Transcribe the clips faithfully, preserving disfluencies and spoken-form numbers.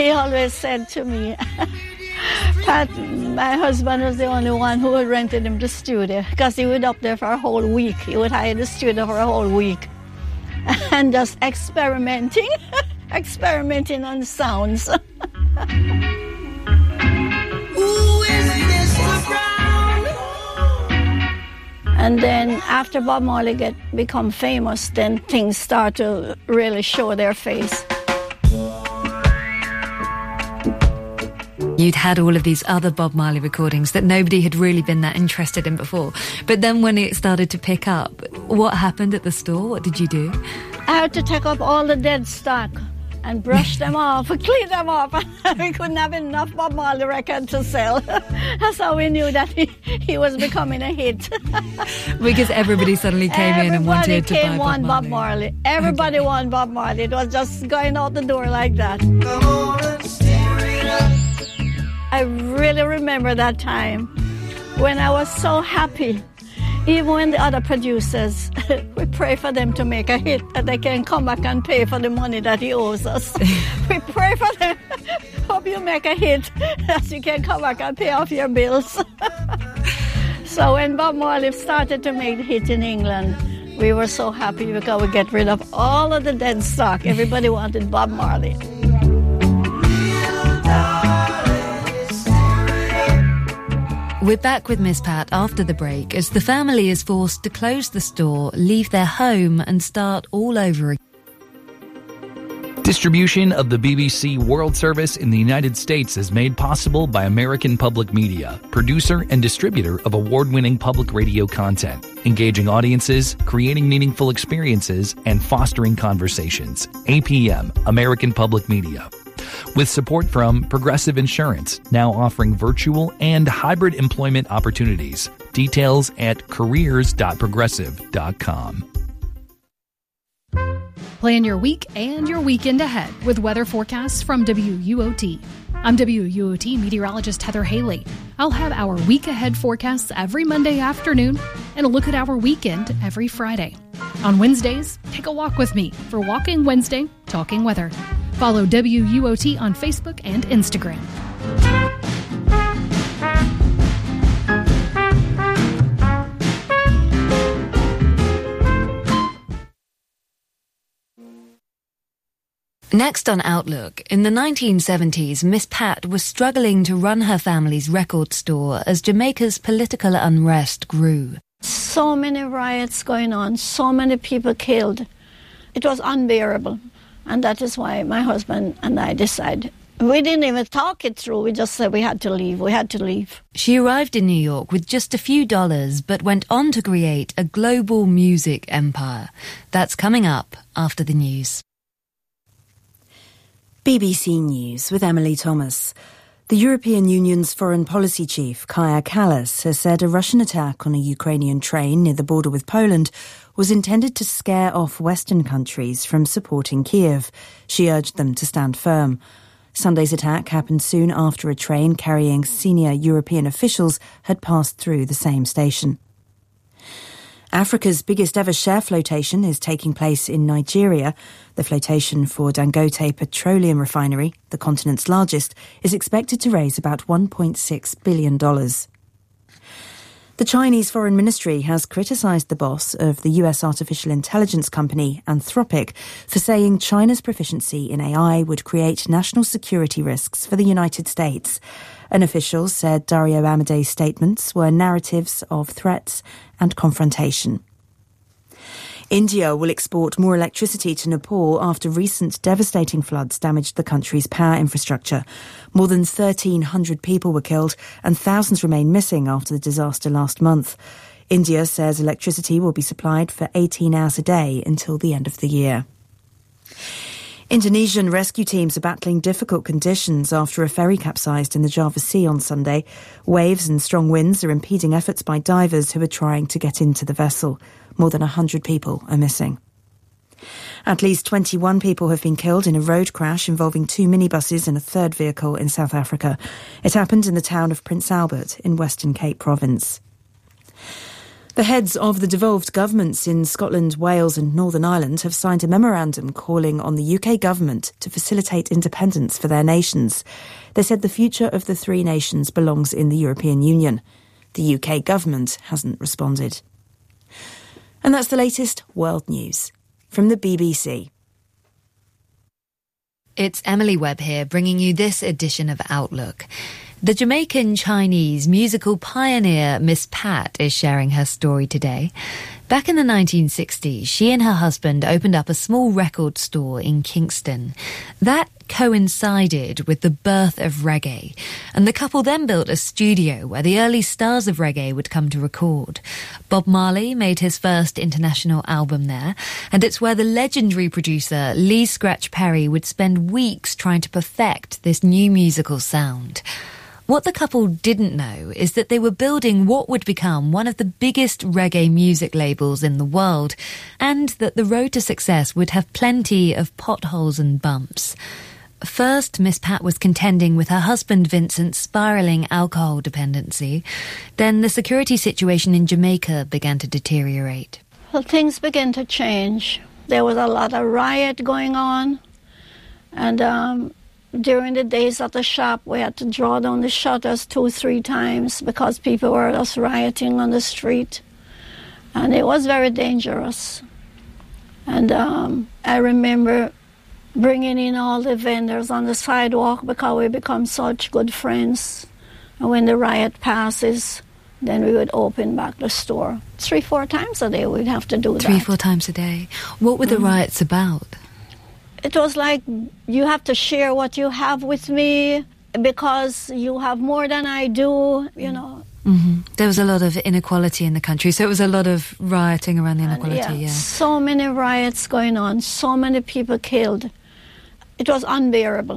he always said to me, Pat, my husband was the only one who would rented him the studio because he would up there for a whole week. He would hire the studio for a whole week and just experimenting, experimenting on sounds. And then after Bob Marley get become famous, then things start to really show their face. You'd had all of these other Bob Marley recordings that nobody had really been that interested in before. But then when it started to pick up, what happened at the store? What did you do? I had to take up all the dead stock and brush them off, clean them off. We couldn't have enough Bob Marley records to sell. That's how we knew that he, he was becoming a hit. Because everybody suddenly came everybody in and wanted to buy came Bob on Marley. Bob Marley. Everybody okay. wanted Bob Marley. It was just going out the door like that. I really remember that time when I was so happy. Even when the other producers, we pray for them to make a hit, that they can come back and pay for the money that he owes us. We pray for them. Hope you make a hit, that you can come back and pay off your bills. So when Bob Marley started to make the hit in England, we were so happy because we get rid of all of the dead stock. Everybody wanted Bob Marley. We're back with Miss Pat after the break as the family is forced to close the store, leave their home and start all over again. Distribution of the B B C World Service in the United States is made possible by American Public Media, producer and distributor of award-winning public radio content, engaging audiences, creating meaningful experiences, and fostering conversations. A P M, American Public Media. With support from Progressive Insurance, now offering virtual and hybrid employment opportunities. Details at careers dot progressive dot com. Plan your week and your weekend ahead with weather forecasts from W U O T. I'm W U O T meteorologist Heather Haley. I'll have our week ahead forecasts every Monday afternoon and a look at our weekend every Friday. On Wednesdays, take a walk with me for Walking Wednesday, Talking Weather. Follow W U O T on Facebook and Instagram. Next on Outlook, in the nineteen seventies, Miss Pat was struggling to run her family's record store as Jamaica's political unrest grew. So many riots going on, so many people killed. It was unbearable. And that is why my husband and I decided. We didn't even talk it through. We just said we had to leave. We had to leave. She arrived in New York with just a few dollars, but went on to create a global music empire. That's coming up after the news. B B C News with Emily Thomas. The European Union's foreign policy chief, Kaja Kallas, has said a Russian attack on a Ukrainian train near the border with Poland was intended to scare off Western countries from supporting Kiev. She urged them to stand firm. Sunday's attack happened soon after a train carrying senior European officials had passed through the same station. Africa's biggest ever share flotation is taking place in Nigeria. The flotation for Dangote Petroleum Refinery, the continent's largest, is expected to raise about one point six billion dollars. The Chinese Foreign Ministry has criticised the boss of the U S artificial intelligence company Anthropic for saying China's proficiency in A I would create national security risks for the United States. An official said Dario Amadei's statements were narratives of threats and confrontation. India will export more electricity to Nepal after recent devastating floods damaged the country's power infrastructure. More than thirteen hundred people were killed and thousands remain missing after the disaster last month. India says electricity will be supplied for eighteen hours a day until the end of the year. Indonesian rescue teams are battling difficult conditions after a ferry capsized in the Java Sea on Sunday. Waves and strong winds are impeding efforts by divers who are trying to get into the vessel. More than one hundred people are missing. At least twenty-one people have been killed in a road crash involving two minibuses and a third vehicle in South Africa. It happened in the town of Prince Albert in Western Cape Province. The heads of the devolved governments in Scotland, Wales and Northern Ireland have signed a memorandum calling on the U K government to facilitate independence for their nations. They said the future of the three nations belongs in the European Union. The U K government hasn't responded. And that's the latest world news from the B B C. It's Emily Webb here, bringing you this edition of Outlook. The Jamaican Chinese musical pioneer Miss Pat is sharing her story today. Back in the nineteen sixties, she and her husband opened up a small record store in Kingston. That coincided with the birth of reggae, and the couple then built a studio where the early stars of reggae would come to record. Bob Marley made his first international album there, and it's where the legendary producer Lee Scratch Perry would spend weeks trying to perfect this new musical sound. What the couple didn't know is that they were building what would become one of the biggest reggae music labels in the world, and that the road to success would have plenty of potholes and bumps. First, Miss Pat was contending with her husband Vincent's spiralling alcohol dependency. Then the security situation in Jamaica began to deteriorate. Well, things began to change. There was a lot of riot going on, and um, during the days at the shop, we had to draw down the shutters two, three times because people were just rioting on the street. And it was very dangerous. And um, I remember bringing in all the vendors on the sidewalk because we become such good friends. And when the riot passes, then we would open back the store. Three, four times a day we'd have to do that. Three, four times a day. What were the mm. riots about? It was like, you have to share what you have with me because you have more than I do, you know. Mm-hmm. There was a lot of inequality in the country, so it was a lot of rioting around the inequality, and yeah, yeah. So many riots going on, so many people killed. It was unbearable.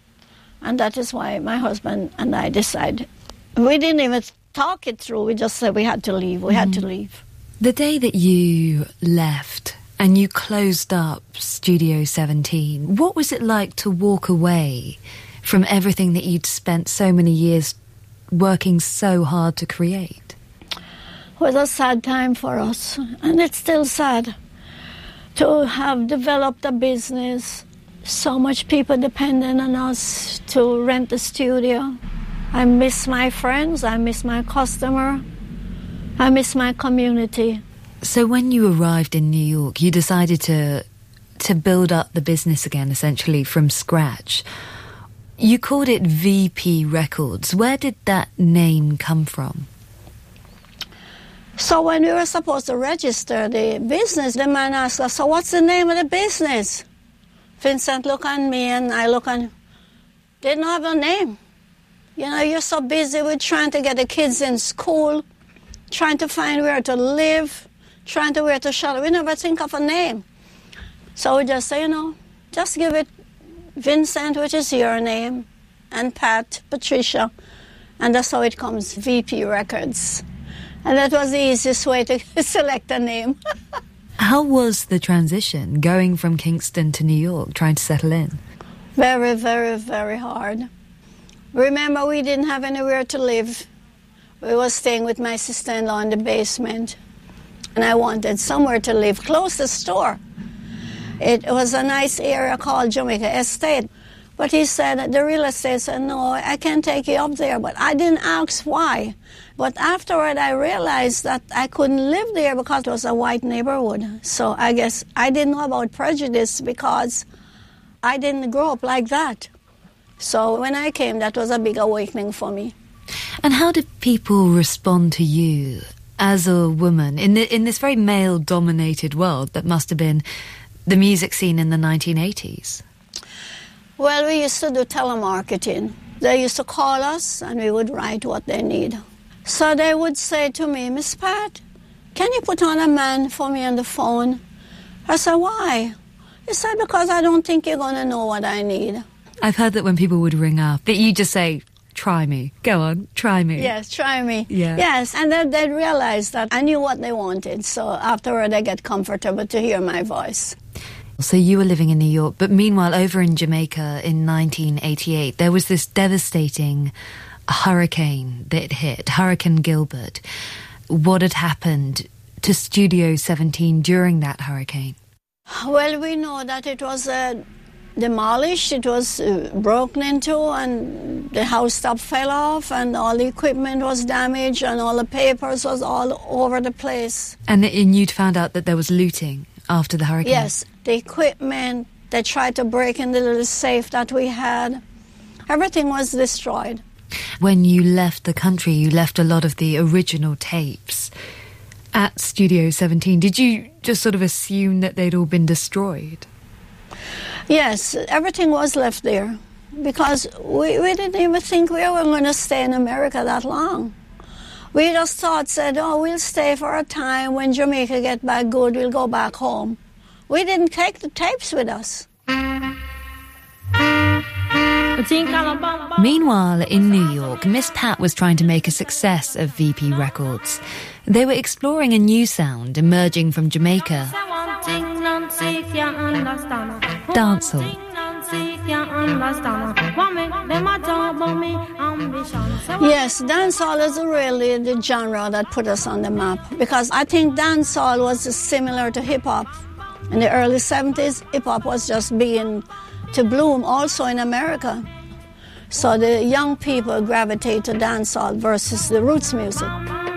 And that is why my husband and I decided. We didn't even talk it through, we just said we had to leave, we mm-hmm. had to leave. The day that you left and you closed up Studio seventeen, what was it like to walk away from everything that you'd spent so many years working so hard to create? It was a sad time for us, and it's still sad to have developed a business, so much people dependent on us to rent the studio. I miss my friends, I miss my customer, I miss my community. So when you arrived in New York, you decided to to build up the business again, essentially from scratch. You called it V P Records. Where did that name come from? So when we were supposed to register the business, the man asked us, so what's the name of the business? Vincent looked at me and I looked at him. Didn't have a name. You know, you're so busy with trying to get the kids in school, trying to find where to live, trying to where to shelter. We never think of a name. So we just say, you know, just give it Vincent, which is your name, and Pat, Patricia, and that's how it comes, V P Records. And that was the easiest way to select a name. How was the transition, going from Kingston to New York, trying to settle in? Very, very, very hard. Remember, we didn't have anywhere to live. We were staying with my sister-in-law in the basement. And I wanted somewhere to live, close to the store. It was a nice area called Jamaica Estate. But he said, the real estate said, no, I can't take you up there. But I didn't ask why. But afterward, I realized that I couldn't live there because it was a white neighborhood. So I guess I didn't know about prejudice because I didn't grow up like that. So when I came, that was a big awakening for me. And how did people respond to you as a woman in the, in this very male-dominated world that must have been the music scene in the nineteen eighties? Well, we used to do telemarketing. They used to call us and we would write what they need. So they would say to me, Miss Pat, can you put on a man for me on the phone? I said, why? He said, because I don't think you're going to know what I need. I've heard that when people would ring up, that you just say, try me. Go on, try me. Yes, try me. Yeah. Yes, and then they'd realize that I knew what they wanted. So afterward, they get comfortable to hear my voice. So you were living in New York, but meanwhile, over in Jamaica in nineteen eighty-eight, there was this devastating hurricane that hit, Hurricane Gilbert. what had happened to Studio seventeen during that hurricane? Well, we know that it was uh, demolished, it was uh, broken into, and the house top fell off, and all the equipment was damaged, and all the papers was all over the place. And, and you'd found out that there was looting after the hurricane? Yes, the equipment, they tried to break in the little safe that we had. Everything was destroyed. When you left the country, you left a lot of the original tapes at Studio seventeen. Did you just sort of assume that they'd all been destroyed? Yes, everything was left there because we, we didn't even think we were going to stay in America that long. We just thought, said, oh, we'll stay for a time. When Jamaica get back good, we'll go back home. We didn't take the tapes with us. Meanwhile, in New York, Miss Pat was trying to make a success of V P Records. They were exploring a new sound emerging from Jamaica. Dancehall. Yes, dancehall is really the genre that put us on the map, because I think dancehall was similar to hip-hop. In the early seventies, hip-hop was just being to bloom also in America. So the young people gravitate to dancehall versus the roots music.